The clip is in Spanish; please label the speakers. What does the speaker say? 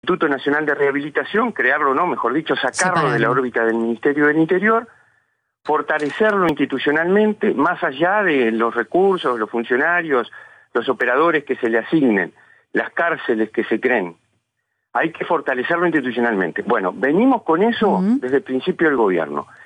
Speaker 1: Instituto Nacional de Rehabilitación, crearlo, no, mejor dicho, sacarlo de la órbita del Ministerio del Interior, fortalecerlo institucionalmente, más allá de los recursos, los funcionarios, los operadores que se le asignen, las cárceles que se creen. Hay que fortalecerlo institucionalmente. Bueno, venimos con eso desde el principio del gobierno.